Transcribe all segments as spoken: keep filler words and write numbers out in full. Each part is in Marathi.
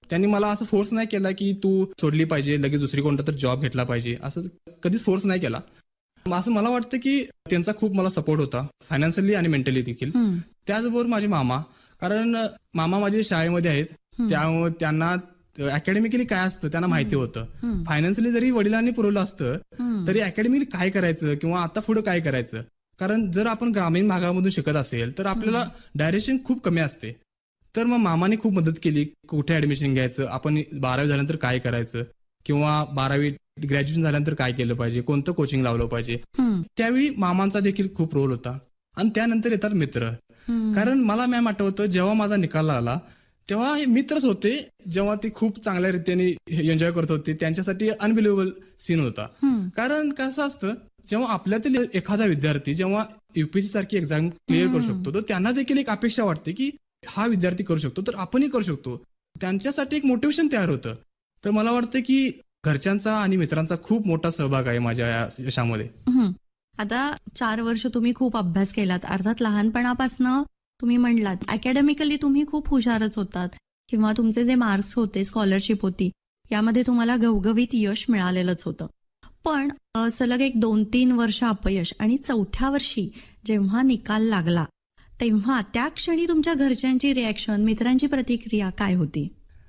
त्यांनी मला असं फोर्स नाही केला की तू सोडली पाहिजे, लगेच दुसरी कोणता तर जॉब घेतला पाहिजे, असं कधीच फोर्स नाही केला. असं मला वाटतं की त्यांचा खूप मला सपोर्ट होता, फायनान्शियली आणि मेंटली देखील. त्याचबरोबर माझे मामा, कारण मामा माझे शाळेमध्ये आहेत, त्यामुळे त्यांना अकॅडमिकली काय असतं त्यांना माहिती होतं. फायनान्शियली जरी वडिलांनी पुरवलं असतं तरी अकॅडमिकली काय करायचं किंवा आता पुढे काय करायचं, कारण जर आपण ग्रामीण भागामधून शिकत असेल तर आपल्याला डायरेक्शन खूप कमी असते. तर मग मामाने खूप मदत केली, कुठे ऍडमिशन घ्यायचं, आपण बारावी झाल्यानंतर काय करायचं किंवा बारावी ग्रॅज्युएशन झाल्यानंतर काय केलं पाहिजे, कोणतं कोचिंग लावलं पाहिजे. त्यावेळी मामांचा देखील खूप रोल होता. आणि त्यानंतर येतात मित्र, कारण मला मॅम आठवतं जेव्हा माझा निकाल आला तेव्हा हे मित्रच होते, जेव्हा ते खूप चांगल्या रीतीने एन्जॉय करत होते, त्यांच्यासाठी अनबिलिव्हेबल सीन होता. कारण कसं असतं, जेव्हा आपल्यातील एखादा विद्यार्थी जेव्हा युपीएससी सारखी एक्झाम क्लिअर करू शकतो तर त्यांना देखील एक अपेक्षा वाटते की हा विद्यार्थी करू शकतो तर आपणही करू शकतो, त्यांच्यासाठी एक मोटिवेशन तयार होतं. तर मला वाटतं की घरच्यांचा आणि मित्रांचा खूप मोठा सहभाग आहे माझ्या या यशामध्ये. आता चार वर्ष तुम्ही खूप अभ्यास केलात, अर्थात लहानपणापासून तुम्ही म्हणलात अकॅडमिकली तुम्ही खूप हुशारच होतात किंवा तुमचे जे मार्क्स होते, स्कॉलरशिप होती, यामध्ये तुम्हाला घवघवीत यश मिळालेलंच होतं. पण सलग एक दोन तीन वर्ष अपयश आणि चौथ्या वर्षी जेव्हा निकाल लागला तेव्हा त्या क्षणी तुमच्या घरच्यांची रिॲक्शन, मित्रांची प्रतिक्रिया काय होती?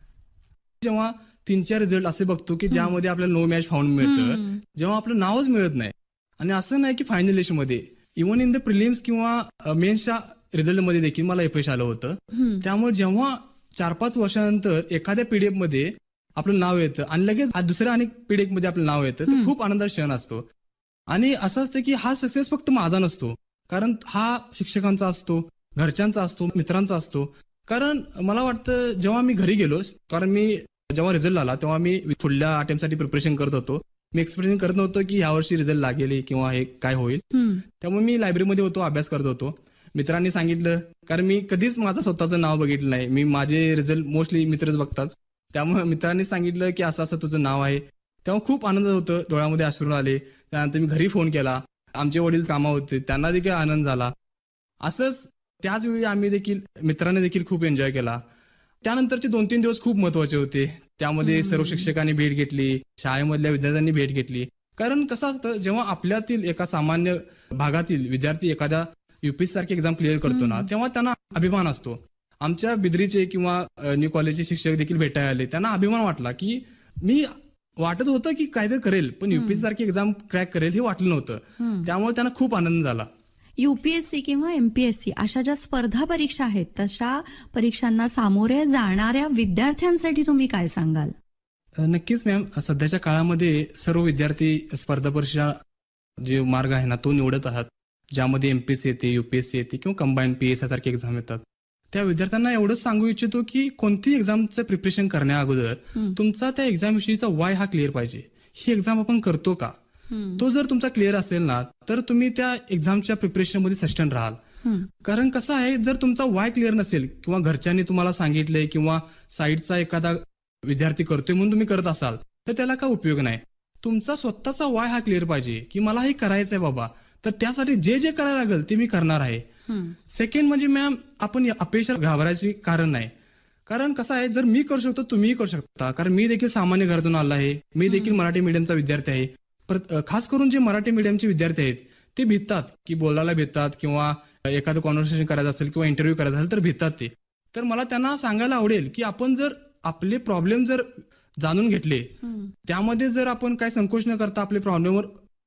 जेव्हा तीन चार रिझल्ट असे बघतो की ज्यामध्ये आपल्याला नो मॅच फाउंड मिळतं, जेव्हा आपलं नावच मिळत नाही, आणि असं नाही की फायनल लिस्ट मध्ये, इव्हन इन द प्रिलिम्स किंवा मेन्सच्या रिझल्टमध्ये देखील मला अपयश आलं होतं. त्यामुळे जेव्हा चार पाच वर्षानंतर एखाद्या पीडीएफ मध्ये आपलं नाव येतं आणि लगेच दुसऱ्या अनेक पीडीएफ मध्ये आपलं नाव येतं, तर खूप आनंदाचा क्षण असतो. आणि असं असतं की हा सक्सेस फक्त माझा नसतो, कारण हा शिक्षकांचा असतो, घरच्यांचा असतो, मित्रांचा असतो. कारण मला वाटतं जेव्हा मी घरी गेलो, कारण मी जेव्हा रिझल्ट आला तेव्हा मी पुढल्या अटेम्प्टसाठी प्रिपरेशन करत होतो, मी एक्सपेक्टेशन करत नव्हतं की यावर्षी रिझल्ट लागेल किंवा हे काय होईल. त्यामुळे मी लायब्ररीमध्ये होतो, अभ्यास करत होतो. मित्रांनी सांगितलं, कारण मी कधीच माझं स्वतःचं नाव बघितलं नाही, मी माझे रिझल्ट मोस्टली मित्रच बघतात, त्यामुळे मित्रांनी सांगितलं की असं असं तुझं नाव आहे, तेव्हा खूप आनंद होतं, डोळ्यामध्ये अश्रू आले. त्यानंतर मी घरी फोन केला, आमचे वडील कामावर होते, त्यांना देखील आनंद झाला. असंच त्याच वेळी आम्ही देखील मित्रांनी देखील खूप एन्जॉय केला. त्यानंतरचे दोन तीन दिवस खूप महत्वाचे होते, त्यामध्ये सर्व शिक्षकांनी भेट घेतली, शाळेमधल्या विद्यार्थ्यांनी भेट घेतली. कारण कसं असतं, जेव्हा आपल्यातील एका सामान्य भागातील विद्यार्थी एखाद्या युपीएससी सारखी एक्झाम क्लिअर करतो ना, तेव्हा त्यांना अभिमान असतो. आमच्या बिद्रीचे किंवा न्यू कॉलेजचे शिक्षक देखील भेटायला आले, त्यांना अभिमान वाटला की मी वाटत होतं की कायदे करेल, पण युपीएससी सारखी एक्झाम क्रॅक करेल हे वाटलं नव्हतं, त्यामुळे त्यांना खूप आनंद झाला. युपीएससी किंवा एमपीएससी अशा ज्या स्पर्धा परीक्षा आहेत, तशा परीक्षांना सामोरे जाणाऱ्या विद्यार्थ्यांसाठी तुम्ही काय सांगाल? नक्कीच मॅम, सध्याच्या काळामध्ये सर्व विद्यार्थी स्पर्धा परीक्षा जे मार्ग आहे ना तो निवडत आहात, ज्यामध्ये एमपीएससी येते, युपीएससी येते किंवा कंबाईन पीएसआय सारखे एक्झाम येतात. त्या विद्यार्थ्यांना एवढंच सांगू इच्छितो की कोणतीही एक्झामचं प्रिपरेशन करण्या अगोदर तुमचा त्या एक्झाम विषयीचा वाय हा क्लिअर पाहिजे. ही एक्झाम आपण करतो का, तो जर तुमचा क्लिअर असेल ना तर तुम्ही त्या एक्झामच्या प्रिपरेशन मध्ये सस्टेन राहाल. कारण कसं आहे, जर तुमचा वाय क्लिअर नसेल किंवा घरच्यांनी तुम्हाला सांगितलंय किंवा साईडचा एखादा विद्यार्थी करतोय म्हणून तुम्ही करत असाल तर त्याला काय उपयोग नाही. तुमचा स्वतःचा वाय हा क्लिअर पाहिजे की मला हे करायचंय बाबा, तर त्यासाठी जे जे करायला लागेल ते मी करणार आहे. सेकंड म्हणजे मॅम, आपण अपयशाला घाबरायची कारण नाही, कारण कसं आहे, जर मी करू शकतो तुम्हीही करू शकता. कारण मी देखील सामान्य घरातून आला आहे, मी देखील मराठी मीडियमचा विद्यार्थी आहे. खास करून जे मराठी मीडियमचे विद्यार्थी आहेत ते भितात की बोलायला भितात किंवा एखादं कॉन्व्हर्सेशन करायचं असेल किंवा इंटरव्ह्यू करायचा असेल तर भितात ते. तर मला त्यांना सांगायला आवडेल की आपण जर आपले प्रॉब्लेम जर जाणून घेतले, त्यामध्ये जर आपण काय संकोच न करता आपले प्रॉब्लेमवर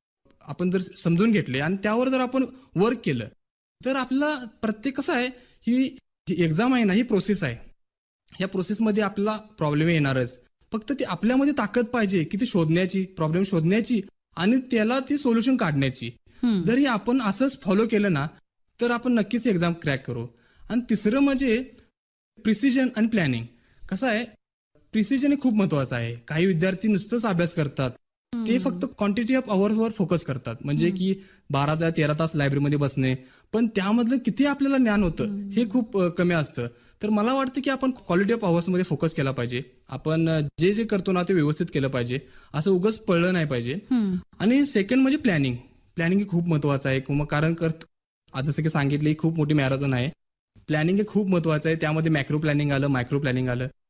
आपण जर समजून घेतले आणि त्यावर जर आपण वर्क केलं तर आपला प्रत्येक कसं आहे, ही एक्झाम आहे ना ही प्रोसेस आहे, या प्रोसेसमध्ये आपल्याला प्रॉब्लेम येणारच. फक्त ती आपल्यामध्ये ताकद पाहिजे की ती शोधण्याची, प्रॉब्लेम शोधण्याची आणि त्याला ती सोल्युशन काढण्याची. जर हे आपण असंच फॉलो केलं ना तर आपण नक्कीच एक्झाम क्रॅक करू. आणि तिसरं म्हणजे प्रिसिजन आणि प्लॅनिंग. कसं आहे, प्रिसिजन हे खूप महत्वाचं आहे. काही विद्यार्थी नुसतंच अभ्यास करतात, ते फक्त क्वांटिटी ऑफ अवर्सवर फोकस करतात, म्हणजे की बारा ते तेरा तास लायब्ररीमध्ये बसणे, पण त्यामधलं किती आपल्याला ज्ञान होतं हे खूप कमी असतं. तर मला वाटतं की आपण क्वालिटी ऑफ अवर्स मध्ये फोकस केला पाहिजे. आपण जे जे करतो ना ते व्यवस्थित केलं पाहिजे, असं उगाच पळलं नाही पाहिजे. आणि सेकंड म्हणजे प्लॅनिंग. प्लॅनिंग हे खूप महत्वाचं आहे, कारण आज जसं की सांगितलं खूप मोठी मॅरेथॉन आहे. प्लॅनिंग हे खूप महत्वाचं आहे. त्यामध्ये मॅक्रो प्लॅनिंग आलं, मायक्रो प्लॅनिंग आलं.